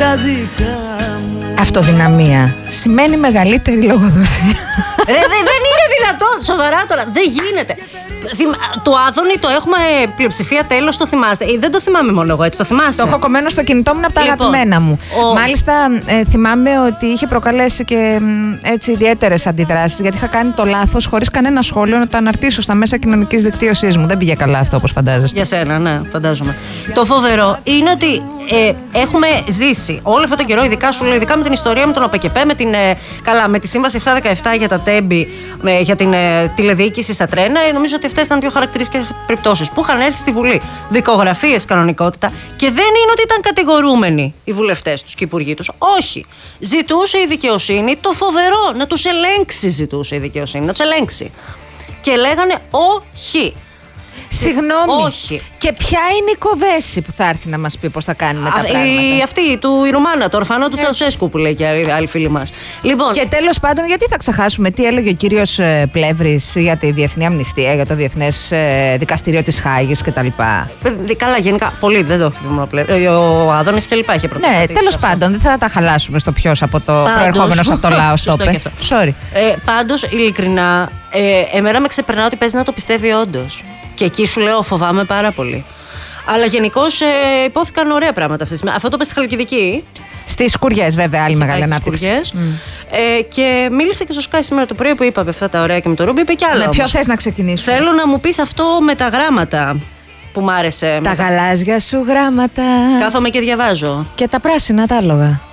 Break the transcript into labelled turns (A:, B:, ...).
A: τα δικά μου.
B: Αυτοδυναμία σημαίνει μεγαλύτερη λογοδοσία.
A: Δεν είναι δυνατόν, σοβαρά τώρα. Δεν γίνεται. Το Άδωνη το έχουμε πλειοψηφία, τέλος, το θυμάστε. Δεν το θυμάμαι μόνο εγώ, έτσι το θυμάσαι.
B: Το έχω κομμένο στο κινητό μου από τα αγαπημένα μου. Μάλιστα, θυμάμαι ότι είχε προκαλέσει και έτσι ιδιαίτερες αντιδράσεις, γιατί είχα κάνει το λάθος χωρίς κανένα σχόλιο να το αναρτήσω στα μέσα κοινωνικής δικτύωσής μου. Δεν πήγε καλά αυτό, όπως φαντάζεστε.
A: Για σένα, ναι, φαντάζομαι. Το φοβερό είναι ότι έχουμε ζήσει όλο αυτόν τον καιρό, ειδικά με την ιστορία με τον ΟΠΕΚΕΠΕ, με τη Σύμβαση 717 για τα τέμπη, για την τηλεδιοίκηση στα τρένα. Νομίζω ότι αυτές ήταν πιο χαρακτηριστικές περιπτώσεις που είχαν έρθει στη Βουλή. Δικογραφίες κανονικότητα, και δεν είναι ότι ήταν κατηγορούμενοι οι βουλευτές τους και οι υπουργοί τους. Όχι. Ζητούσε η δικαιοσύνη το φοβερό, να τους ελέγξει, ζητούσε η δικαιοσύνη, να τους ελέγξει. Και λέγανε όχι.
B: Συγγνώμη.
A: Όχι.
B: Και ποια είναι η Κοβέση που θα έρθει να μας πει πώς θα κάνουμε τα πράγματα?
A: Αυτή, η Ρουμάνα, το ορφανό του Τσαουσέσκου που λέει και άλλοι φίλοι μας. Λοιπόν,
B: και τέλος πάντων, γιατί θα ξεχάσουμε τι έλεγε ο κύριος Πλεύρης για τη Διεθνή Αμνηστία, για το Διεθνές Δικαστήριο της Χάγης κτλ.
A: Καλά, γενικά, πολύ δεν το έχει ο Άδωνης και λοιπά είχε προτείνει.
B: Ναι, τέλος πάντων, δεν θα τα χαλάσουμε στο ποιος από το προερχόμενος από το λαό το είπε. Sorry.
A: Πάντως, ειλικρινά, εμένα με ξεπερνά ότι παίζει να το πιστεύει όντως. Και εκεί σου λέω, φοβάμαι πάρα πολύ. Αλλά γενικώς υπόθηκαν ωραία πράγματα αυτές. Αυτό το είπε στη Χαλκιδική.
B: Στις Σκουριές, βέβαια, άλλη μεγάλη ανάπτυξη.
A: Και μίλησε και στο Sky σήμερα το πρωί που είπαμε αυτά τα ωραία και με το Ρούμπι. Είπε κι άλλα.
B: Με ποιο θες να ξεκινήσουμε?
A: Θέλω να μου πεις αυτό με τα γράμματα που μ' άρεσε.
B: Τα γαλάζια σου γράμματα.
A: Κάθομαι και διαβάζω.
B: Και τα πράσινα τα άλογα.